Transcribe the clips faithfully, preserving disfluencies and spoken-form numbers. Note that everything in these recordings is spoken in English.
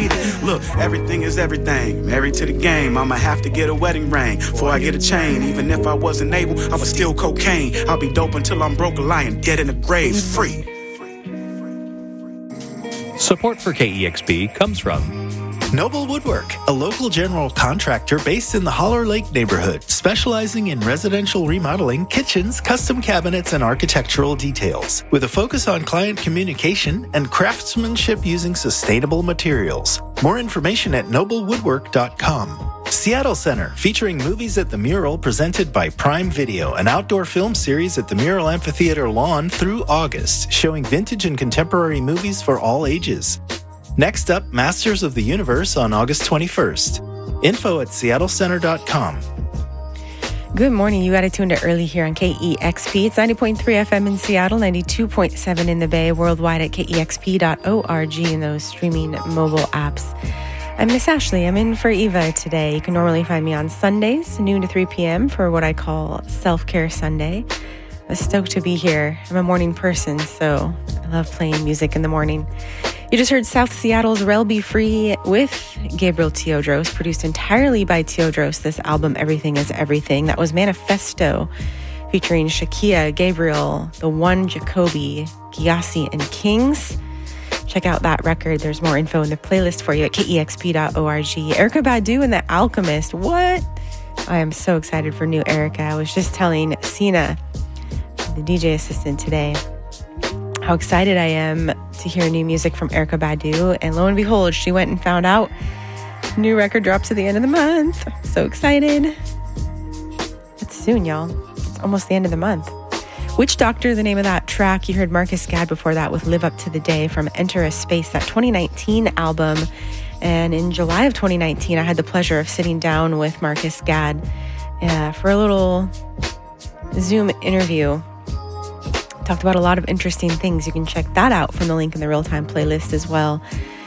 beat it. Look, everything is everything. Married to the game, I'ma have to get a wedding ring before I get a chain. Even if I wasn't able, I was still cocaine. I'll be dope until I'm broke, lying dead in the grave, free. Support for K E X P comes from Noble Woodwork, a local general contractor based in the Holler Lake neighborhood, specializing in residential remodeling, kitchens, custom cabinets, and architectural details, with a focus on client communication and craftsmanship using sustainable materials. More information at noble woodwork dot com. Seattle Center, featuring movies at the Mural presented by Prime Video, an outdoor film series at the Mural Amphitheater lawn through August, showing vintage and contemporary movies for all ages. Next up, Masters of the Universe on August twenty-first. Info at seattle center dot com. Good morning. You got it tuned to early here on K E X P. It's ninety point three F M in Seattle, ninety-two point seven in the Bay, worldwide at K E X P dot org and those streaming mobile apps. I'm Miss Ashley. I'm in for Eva today. You can normally find me on Sundays, noon to three p.m. for what I call Self-Care Sunday. I'm stoked to be here. I'm a morning person, so I love playing music in the morning. You just heard South Seattle's Rel Be Free with Gabriel Teodros, produced entirely by Teodros, this album, Everything is Everything. That was Manifesto, featuring Shakia, Gabriel, The One, Jacoby, Gyasi, and Kings. Check out that record. There's more info in the playlist for you at K E X P dot org. Erykah Badu and The Alchemist. What? I am so excited for new Erykah. I was just telling Sina, the D J assistant today, how excited I am to hear new music from Erykah Badu. And lo and behold, she went and found out new record drops at the end of the month. I'm so excited. It's soon, y'all. It's almost the end of the month. Witch Doctor, the name of that track. You heard Marcus Gadd before that with Live Up to the Day from Enter a Space, that twenty nineteen album. And in July of twenty nineteen, I had the pleasure of sitting down with Marcus Gadd uh, for a little Zoom interview. Talked about a lot of interesting things. You can check that out from the link in the real-time playlist as well.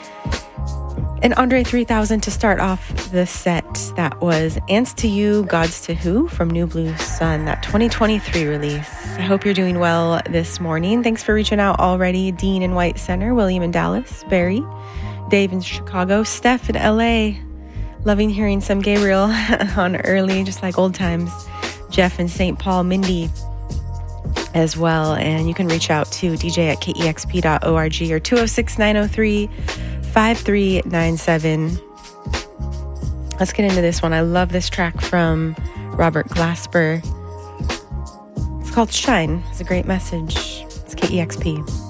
And Andre three thousand to start off the set. That was Ants to You, Gods to Who from New Blue Sun, that twenty twenty-three release. I hope you're doing well this morning. Thanks for reaching out already. Dean in White Center, William in Dallas, Barry, Dave in Chicago, Steph in L A. Loving hearing some Gabriel on early, just like old times. Jeff in Saint Paul, Mindy as well. And you can reach out to D J at K E X P dot org or two oh six, nine oh three, five three nine seven. Let's get into this one. I love this track from Robert Glasper. It's called Shine. It's a great message. It's K E X P.